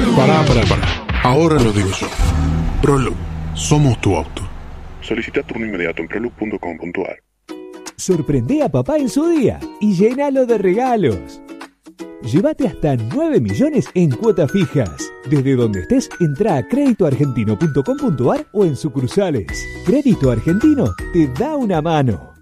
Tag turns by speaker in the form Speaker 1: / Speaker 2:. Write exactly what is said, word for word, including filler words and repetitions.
Speaker 1: Pará, pará, pará. Ahora lo digo yo. Proloog, somos tu auto.
Speaker 2: Solicita turno inmediato en proloog punto com punto a r.
Speaker 3: Sorprende a papá en su día y llénalo de regalos. Llévate hasta nueve millones en cuotas fijas. Desde donde estés, entra a crédito argentino punto com punto a r o en sucursales. Crédito Argentino te da una mano.